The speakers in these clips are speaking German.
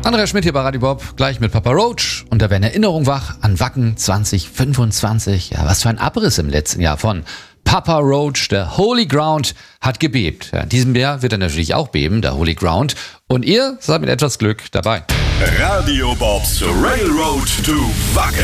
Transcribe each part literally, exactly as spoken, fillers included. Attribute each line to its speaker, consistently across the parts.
Speaker 1: Andreas Schmidt hier bei Radio Bob, gleich mit Papa Roach. Und da werden Erinnerungen wach an Wacken zwanzig fünfundzwanzig. Ja, was für ein Abriss im letzten Jahr von Papa Roach. Der Holy Ground hat gebebt. Ja, in diesem Jahr wird er natürlich auch beben, der Holy Ground. Und ihr seid mit etwas Glück dabei.
Speaker 2: Radio Bobs Railroad to Wacken.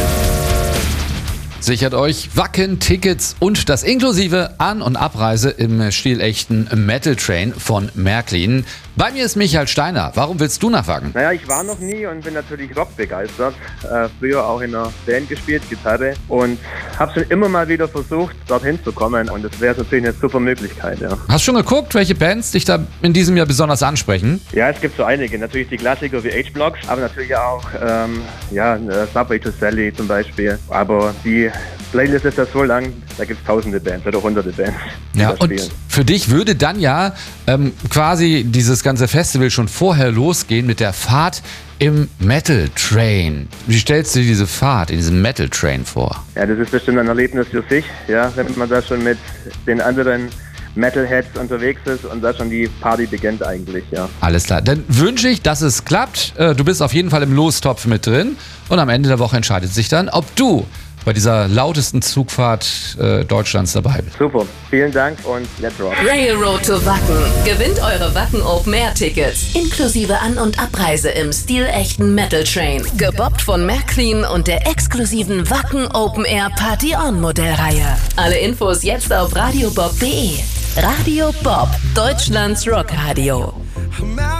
Speaker 1: Sichert euch Wacken-Tickets und das inklusive An- und Abreise im stilechten Metal Train von Märklin. Bei mir ist Michael Steiner. Warum willst du nach Wacken?
Speaker 3: Naja, ich war noch nie und bin natürlich Rock begeistert. Äh, früher auch in einer Band gespielt, Gitarre. Und habe schon immer mal wieder versucht, dorthin zu kommen. Und das wäre natürlich eine super Möglichkeit, ja.
Speaker 1: Hast du schon geguckt, welche Bands dich da in diesem Jahr besonders ansprechen?
Speaker 3: Ja, es gibt so einige. Natürlich die Klassiker wie H-Blocks, aber natürlich auch ähm, ja, Subway to Sally zum Beispiel. Aber die Playlist ist ja so lang, da gibt es tausende Bands oder hunderte Bands.
Speaker 1: Ja, und für dich würde dann ja ähm, quasi dieses ganze Festival schon vorher losgehen mit der Fahrt im Metal Train. Wie stellst du dir diese Fahrt in diesem Metal Train vor?
Speaker 3: Ja, das ist bestimmt ein Erlebnis für sich, ja, wenn man da schon mit den anderen Metalheads unterwegs ist und da schon die Party beginnt eigentlich, ja.
Speaker 1: Alles klar, dann wünsche ich, dass es klappt. Du bist auf jeden Fall im Lostopf mit drin und am Ende der Woche entscheidet sich dann, ob du bei dieser lautesten Zugfahrt äh, Deutschlands dabei bist.
Speaker 3: Super, vielen Dank und let's rock.
Speaker 4: Railroad to Wacken. Gewinnt eure Wacken Open Air Tickets. Inklusive An- und Abreise im stilechten Metal Train. Gebobbt von Märklin und der exklusiven Wacken Open Air Party On Modellreihe. Alle Infos jetzt auf radiobob punkt de. Radio Bob, Deutschlands Rockradio.